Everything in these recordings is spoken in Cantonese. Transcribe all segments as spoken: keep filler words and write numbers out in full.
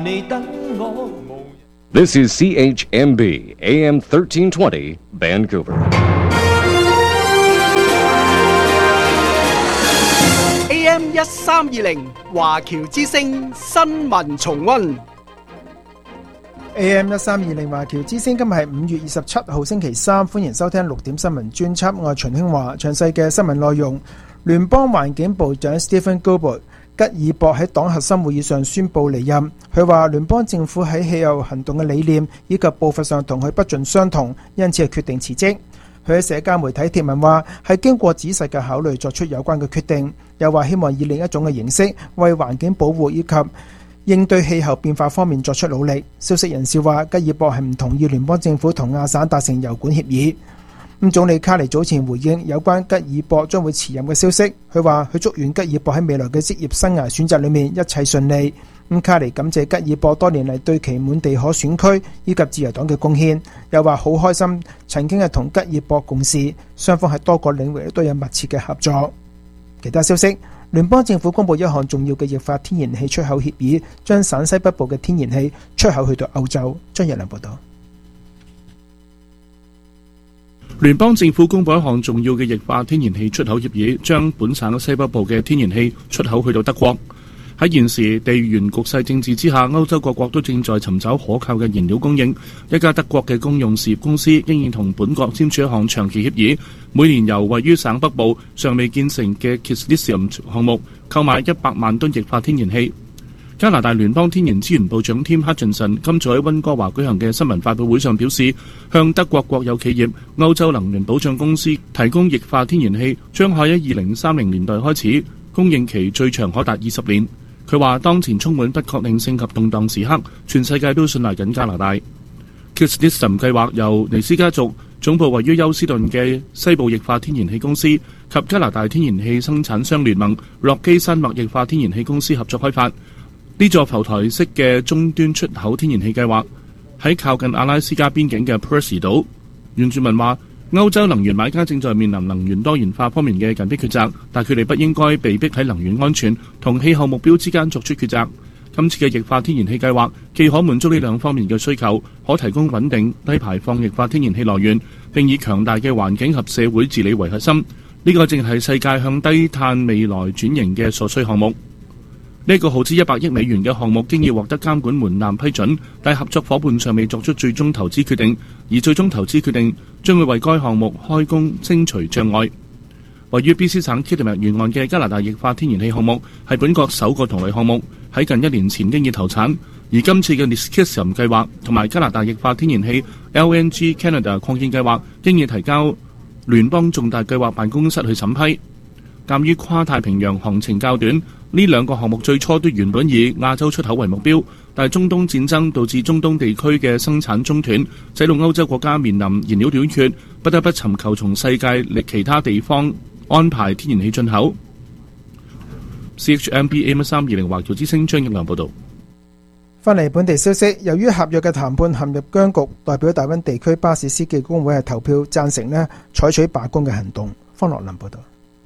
This is C H M B, A M thirteen twenty, Vancouver. A M 一三二零華僑之聲新聞重溫。 A M 一三二零華僑之聲，今日係五月二十七號星期三，歡迎收聽六點新聞專輯。我係秦興華，詳細嘅新聞內容。聯邦環境部長 Stephen Guilbeault 吉爾博喺黨核心會議上宣布離任。佢話聯邦政府喺氣候行動嘅理念以及步伐上同佢不盡相同，因此係決定辭職。佢喺社交媒體貼文話係經過仔細嘅考慮作出有關嘅決定，又話希望以另一種嘅形式為環境保護以及應對氣候變化方面作出努力。消息人士話吉爾博係唔同意聯邦政府同亞省達成油管協議。咁總理卡尼早前回應有關吉爾博將會辭任嘅消息，佢話佢祝願吉爾博喺未來嘅職業生涯選擇裏面一切順利。咁卡尼感謝吉爾博多年嚟對其滿地可選區以及自由黨嘅貢獻，又話好開心曾經係同吉爾博共事，雙方喺多個領域都有密切嘅合作。其他消息，聯邦政府公布一項重要嘅液化天然氣出口協議，將省西北部嘅天然氣出口去到歐洲。張日良報道。 聯邦政府公布一項重要嘅液化天然氣出口協議，將本省西北部嘅天然氣出口去到德國。喺現時地緣局勢政治之下，歐洲各國都正在尋找可靠嘅燃料供應。一家德國嘅公用事業公司應願同本國簽署一項長期協議，每年由位於省北部尚未建成嘅 Kyslytsyn 項目購買一百萬噸液化天然氣。加拿大聯邦天然資源部長 Tim Hutchinson 今早喺溫哥華舉行嘅新聞發佈會上表示，向德國國有企業歐洲能源保障公司提供液化天然氣，將喺二零三零年代開始，供應期最長可達二十年。佢話當前充滿不確定性及動盪時刻，全世界都信賴緊加拿大。Kyslytsyn 計劃由尼斯家族總部位於休斯頓嘅西部液化天然氣公司及加拿大天然氣生產商聯盟洛基山脈液化天然氣公司合作開發。呢座浮台式嘅終端出口天然氣計劃喺靠近阿拉斯加邊境嘅 Percy 島。原住民話，歐洲能源買家正在面臨能源多元化方面嘅緊迫抉擇，但佢哋不應該被逼喺能源安全同氣候目標之間作出抉擇。今次嘅液化天然氣計劃既可滿足呢兩方面嘅需求，可提供穩定低排放液化天然氣來源，並以強大嘅環境及社會治理為核心。呢、這個正係世界向低碳未來轉型嘅所需項目。呢、這個耗資一百億美元嘅項目經已獲得監管門檻批准，但合作夥伴尚未作出最終投資決定，而最終投資決定將會為該項目開工清除障礙。位於 B C 省 Kitimat 沿岸嘅加拿大液化天然氣項目係本國首個同類項目，喺近一年前經已投產，而今次嘅 Kyslytsyn 計劃同埋加拿大液化天然氣 L N G Canada 擴建計劃經已提交聯邦重大計劃辦公室去審批。鑑於跨太平洋航程較短，呢兩個項目最初都原本以亞洲出口為目標，但係中東戰爭導致中東地區嘅生產中斷，使到歐洲國家面臨燃料短缺，不得不尋求從世界其他地方安排天然氣進口。C H M B A M 三二零華僑之聲張益良報導。 翻嚟本地消息，由於合約嘅談判陷入僵局，代表大溫地區巴士司機工會係投票贊成呢採取罷工嘅行動。方樂林報導。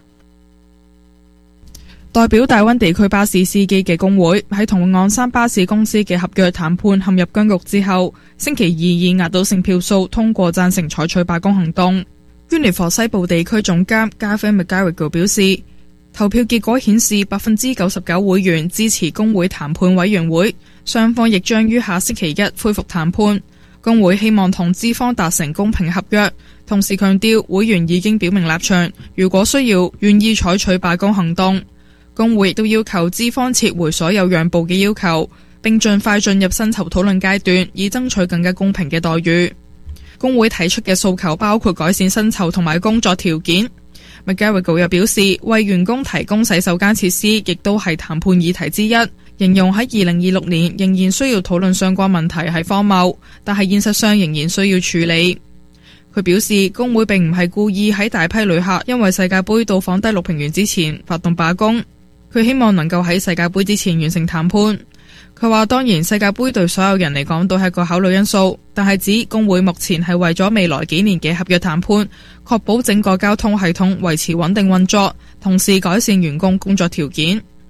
代表大溫地區巴士司機嘅工會喺同昂山巴士公司嘅合約談判陷入僵局之後，星期二以壓倒性票數通過贊成採取罷工行動。Unifor 西部地區總監 Gavin McGarrigle 表示，投票結果顯示百分之九十九會員支持工會談判委員會，雙方亦將於下星期一恢復談判。工會希望同資方達成公平合約，同時強調會員已經表明立場，如果需要願意採取罷工行動。工會亦都要求資方撤回所有讓步嘅要求，並盡快進入薪酬討論階段，以爭取更加公平嘅待遇。工會提出嘅訴求包括改善薪酬同埋工作條件。McGarrigle 又表示，為員工提供洗手間設施亦都係談判議題之一，形容喺二零二六年仍然需要討論相關問題係荒謬，但係現實上仍然需要處理。佢表示，工會並唔係故意喺大批旅客因為世界盃到訪第六平原之前發動罷工。佢希望能夠喺世界盃之前完成談判。佢話當然世界盃對所有人嚟講都係個考慮因素，但係指工會目前係為咗未來幾年嘅合約談判，確保整個交通系統維持穩定運作，同時改善員工工作條件。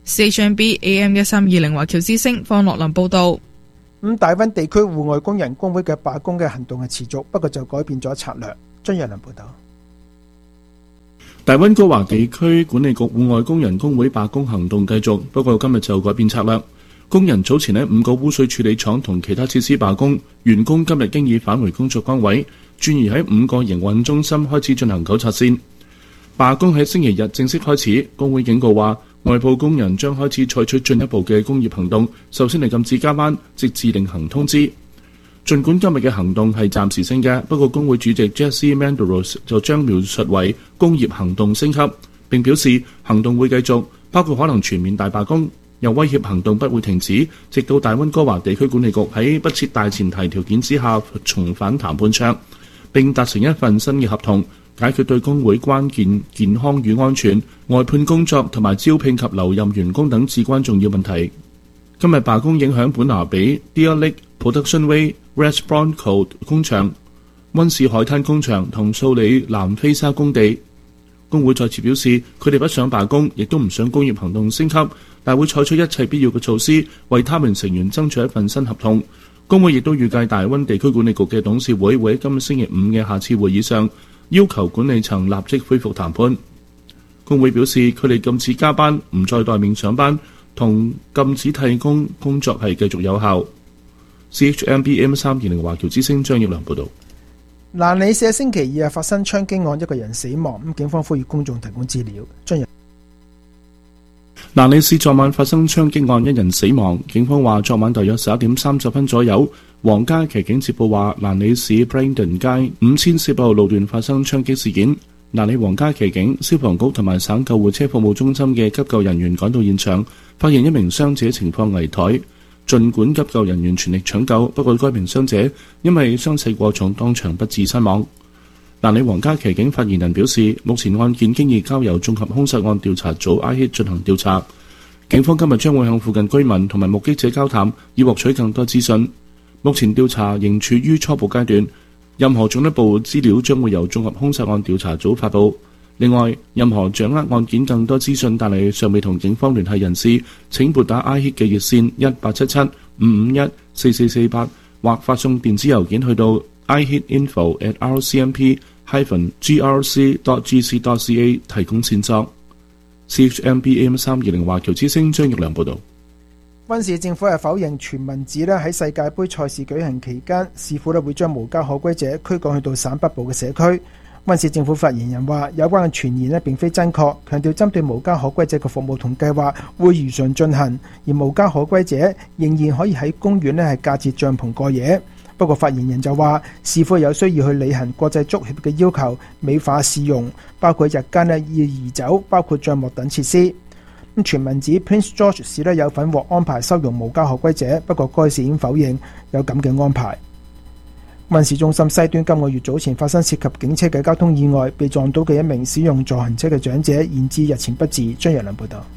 C H M B A M 一三二零華僑之聲方樂林報道。 咁大溫地區戶外工人工會嘅罷工嘅行動係持續，不過就改變咗策略。張若麟報道。 大溫哥華地區管理局戶外工人工會罷工行動繼續，不過今日就改變策略。工人早前喺五個污水處理廠同其他設施罷工，員工今日經已返回工作崗位，轉移喺五個營運中心開始進行糾察線。罷工喺星期日正式開始，工會警告話外部工人將開始採取進一步嘅工業行動，首先係禁止加班，直至另行通知。儘管今日嘅行動係暫時性嘅，不過工會主席 Jesse Manderos 就將描述為工業行動升級，並表示行動會繼續，包括可能全面大罷工，又威脅行動不會停止，直到大溫哥華地區管理局喺不設大前提條件之下重返談判桌，並達成一份新嘅合同，解決對工會關鍵健康與安全、外判工作同埋招聘及留任員工等至關重要問題。今日罷工影響本拿比、Deer Lake、Production Way、West Bronco 工場、溫市海灘工場同素里南菲沙工地。工會再次表示，佢哋不想罷工，亦都唔想工業行動升級，但會採取一切必要嘅措施，為他們成員爭取一份新合同。工會亦都預計大溫地區管理局嘅董事會會喺今個星期五嘅下次會議上要求管理層立即恢復談判。工會表示，佢哋禁止加班，唔再待命上班，同禁止替工工作係繼續有效。C H M B A M 三二零華僑之聲張業良報導。 蘭里社星期二發生槍擊案，一個人死亡，咁警方呼籲公眾提供資料。張業蘭里市昨晚發生槍擊案，一人死亡。警方話，昨晚大約十一點三十分左右，皇家騎警接報話，蘭里市 Brandon 街五千四百號路段發生槍擊事件。蘭里皇家騎警、消防局同埋省救護車服務中心嘅急救人員趕到現場，發現一名傷者情況危殆。儘管急救人員全力搶救，不過該名傷者因為傷勢過重，當場不治身亡。蘭里皇家騎警發言人表示，目前案件經已交由綜合兇殺案調查組 I H I T 進行調查。警方今日將會向附近居民同埋目擊者交談，以獲取更多資訊。目前調查仍處於初步階段，任何進一步資料將會由綜合兇殺案調查組發布。另外，任何掌握案件更多資訊但係尚未同警方聯繫人士，請撥打 I H I T 嘅熱線一八七七五五一四四四八，或發送電子郵件去到 i hit info at r c m p dash g r c dot g c dot c a 提供線索。C H M B A M 三二零華僑之聲張玉良報導。 溫市政府係否認傳聞指咧喺世界盃賽事舉行期間，市府咧會將無家可歸者驅趕去到省北部嘅社區。溫市政府發言人話：有關嘅傳言咧並非真確，強調針對無家可歸者嘅服務同計劃會如常進行，而無家可歸者仍然可以喺公園咧係架設帳篷過夜。不過發言人就話，市府有需要去履行國際足協嘅要求，美化市容，包括日間咧要移走包括帳幕等設施。咁傳聞指 Prince George 市咧有份獲安排收容無家可歸者，不過該市已經否認有咁嘅安排。溫市中心西端今個月早前發生涉及警車嘅交通意外，被撞到嘅一名使用助行車嘅長者，現至日前不治。張日良報道。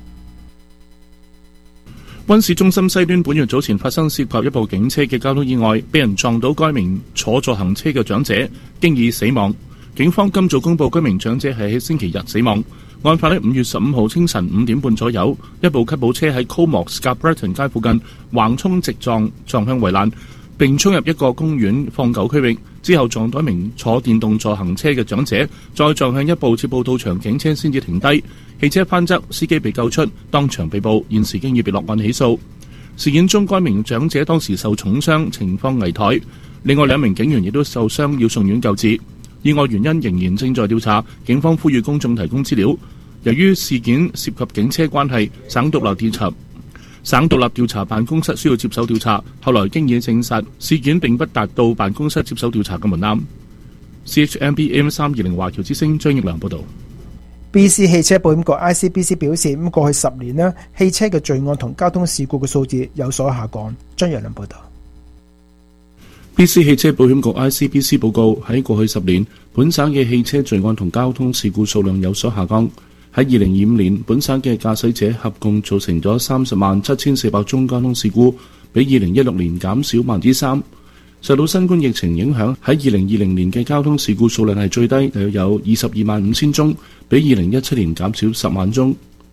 溫市中心西端本月早前發生涉及一部警車嘅交通意外，被人撞到該名坐助行車嘅長者，經已死亡。警方今早公布該名長者係喺星期日死亡。案發喺五月十五號清晨五點半左右，一部吉普車喺 Comox Scarborough 街附近橫衝直撞，撞向圍欄，並衝入一個公園放狗區域，之後撞到一名坐電動助行車嘅長者，再撞向一部接報到場警車先至停低。汽車翻側，司機被救出，當場被捕，現時經已被落案起訴。事件中，該名長者當時受重傷，情況危殆。另外兩名警員亦都受傷，要送院救治。意外原因仍然正在調查，警方呼籲公眾提供資料。由於事件涉及警車關係，省獨立調查省獨立調查辦公室需要接手調查。後來經已證實事件並不達到辦公室接手調查嘅門檻。C H M B M 三二零華僑之聲張益良報導。 B C 汽車保險局 I C B C 表示，咁過去十年咧，汽車嘅罪案同交通事故嘅數字有所下降。張陽良報道。 B C 汽車保險局 I C B C 報告，喺過去十年，本省嘅汽車罪案同交通事故數量有所下降。喺二零二五年，本省嘅駕駛者合共造成咗三十萬七千四百宗交通事故，比二零一六年減少百分之三。受到新冠疫情影響，喺二零二零年嘅交通事故數量係最低，大約有二十二萬五千宗，比二零一七年減少十萬宗。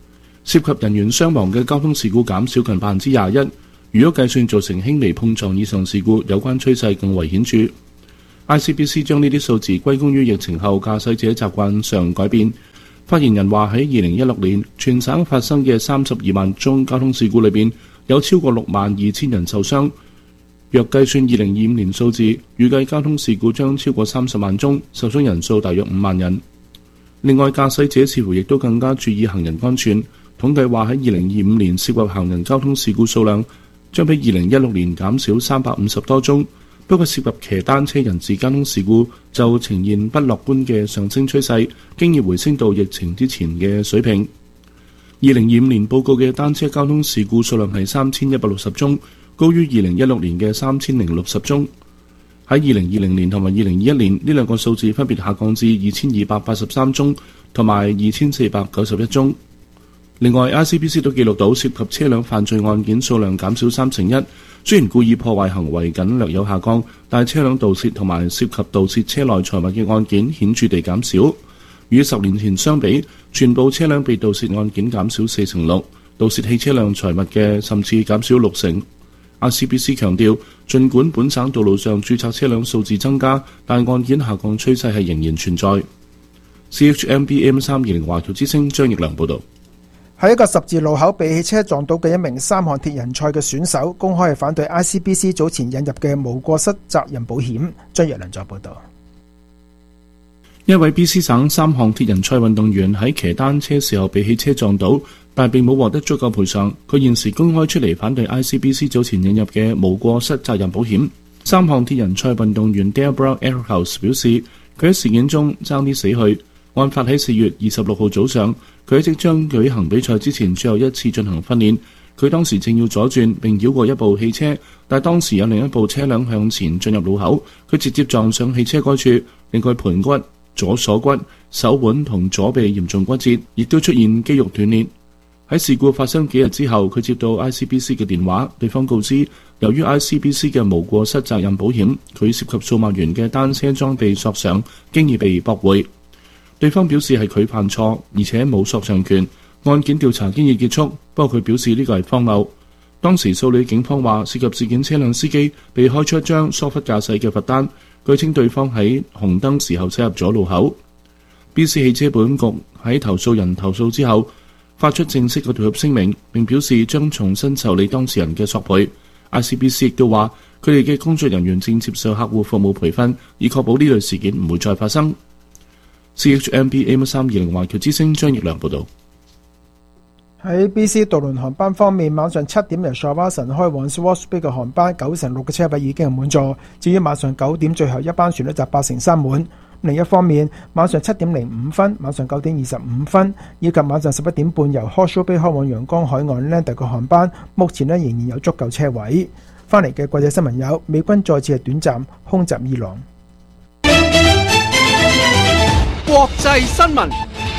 涉及人員傷亡嘅交通事故減少近百分之廿一。如果計算造成輕微碰撞以上事故，有關趨勢更為顯著。I C B C 將呢啲數字歸功於疫情後駕駛者習慣上改變。發言人話喺二零一六年全省發生嘅三十二萬宗交通事故裏邊，有超過六萬二千人受傷。若計算二零二五年數字，預計交通事故將超過三十萬宗，受傷人數大約五萬人。另外，駕駛者似乎亦都更加注意行人安全。統計話喺二零二五年涉及行人交通事故數量將比二零一六年減少三百五十多宗。不過涉及騎單車人士交通事故就呈現不樂觀嘅上升趨勢，經已回升到疫情之前嘅水平。二零二五年報告嘅單車交通事故數量係三千一百六十宗，高於二零一六年嘅三千零六十宗。喺二零二零年同埋二零二一年呢兩個數字分別下降至二千二百八十三宗同埋二千四百九十一宗。另外 I C B C 都記錄到涉及車輛犯罪案件數量減少三成一。雖然故意破壞行為僅略有下降，但係車輛盜竊同埋涉及盜竊車內財物嘅案件顯著地減少。與十年前相比，全部車輛被盜竊案件減少四成六，盜竊汽車輛財物嘅甚至減少六成。I C B C 強調，儘管本省道路上註冊車輛數字增加，但案件下降趨勢係仍然存在。C H M B A M 三二零華僑之聲張奕良報導。 喺一個十字路口被汽車撞到嘅一名三項鐵人賽嘅選手，公開係反對 I C B C 早前引入嘅無過失責任保險。張奕良再報導。 一位 B C 省三項鐵人賽運動員喺騎單車時候被汽車撞倒，但並冇獲得足夠賠償。佢現時公開出嚟反對 I C B C 早前引入嘅無過失責任保險。三項鐵人賽運動員 Deborah Earhouse 表示，佢喺事件中爭啲死去。案發喺四月二十六號早上，佢喺即將舉行比賽之前最後一次進行訓練。佢當時正要左轉並繞過一部汽車，但當時有另一部車輛向前進入路口，佢直接撞上汽車該處，令佢盤骨、左鎖骨、手腕同左臂嚴重骨折，亦都出現肌肉斷裂。喺事故發生幾日之後，佢接到 I C B C 嘅電話，對方告知由於 I C B C 嘅無過失責任保險，佢涉及數萬元嘅單車裝備索償經已被駁回。對方表示係佢犯錯，而且冇索償權。案件調查經已結束，不過佢表示呢個係荒謬。當時素里警方話，涉及事件車輛司機被開出一張疏忽駕駛嘅罰單，據稱對方喺紅燈時候駛入咗路口。B C 汽車保險局喺投訴人投訴之後，發出正式嘅道歉聲明，並表示將重新受理當事人嘅索賠。I C B C 亦都話，佢哋嘅工作人員正接受客戶服務培訓，以確保呢類事件唔會再發生。C H M B A M 三二零華僑之聲張奕良報導。 喺 B C 渡輪航班方面，晚上七點由 Shawson 開往 Swartz Bay 嘅航班，九成六嘅車位已經係滿座。至於晚上九點最後一班船呢，就八成三滿。另一方面，晚上七點零五分、晚上九點二十五分以及晚上十一點半由 Horseshoe Bay 開往陽光海岸 Lander 嘅航班，目前呢仍然有足夠車位。翻嚟嘅國際新聞有：美軍再次係短暫空襲伊朗。 國際新聞。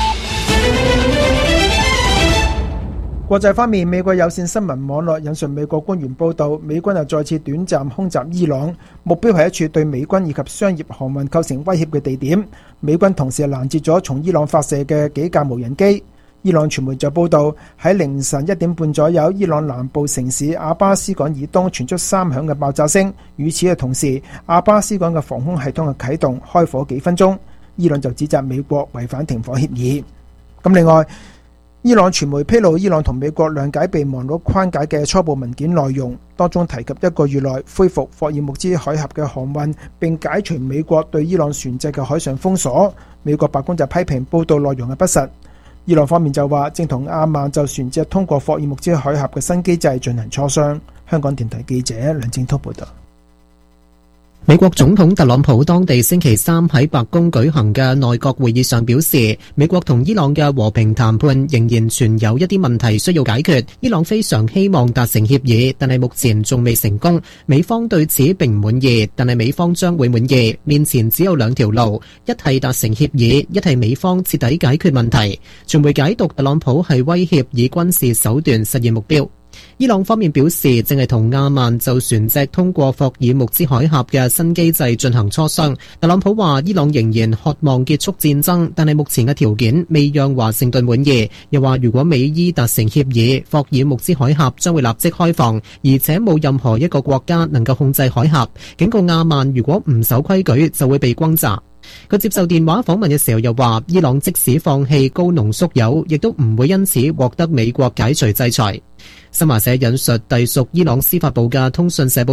國際方面，美國有線新聞網絡引述美國官員報道，美軍又再次短暫空襲伊朗，目標係一處對美軍以及商業航運構成威脅嘅地點。美軍同時攔截咗從伊朗發射嘅幾架無人機。伊朗傳媒就報道，喺凌晨一點半左右，伊朗南部城市阿巴斯港以東傳出三響嘅爆炸聲。與此嘅同時，阿巴斯港嘅防空系統嘅啟動開火幾分鐘。伊朗就指責美國違反停火協議。咁另外，伊朗傳媒披露伊朗同美國諒解備忘錄框架嘅初步文件內容，當中提及一個月內恢復霍爾木茲海峽嘅航運，並解除美國對伊朗船隻嘅海上封鎖。美國白宮就批評報道內容係不實。伊朗方面就話正同阿曼就船隻通過霍爾木茲海峽嘅新機制進行磋商。香港電台記者梁正濤報道。 美國總統特朗普當地星期三喺白宮舉行嘅內閣會議上表示，美國同伊朗嘅和平談判仍然存有一啲問題需要解決。伊朗非常希望達成協議，但係目前仲未成功。美方對此並唔滿意，但係美方將會滿意。面前只有兩條路，一係達成協議，一係美方徹底解決問題。傳媒解讀特朗普係威脅以軍事手段實現目標。 伊朗方面表示，正係同阿曼就船隻通過霍爾木茲海峽嘅新機制進行磋商。特朗普話，伊朗仍然渴望結束戰爭，但係目前嘅條件未讓華盛頓滿意。又話如果美伊達成協議，霍爾木茲海峽將會立即開放，而且冇任何一個國家能夠控制海峽。警告阿曼，如果唔守規矩，就會被轟炸。佢接受電話訪問嘅時候又話，伊朗即使放棄高濃縮鈾，亦都唔會因此獲得美國解除制裁。新華社引述隸屬伊朗司法部嘅通訊社報